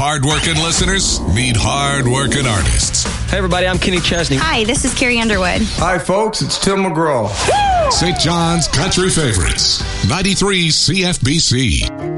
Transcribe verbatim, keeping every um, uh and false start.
hard-working listeners meet hard-working artists. Hey, everybody, I'm Kenny Chesney. Hi, this is Carrie Underwood. Hi, folks, it's Tim McGraw. Saint John's Country Favorites, ninety-three C F B C.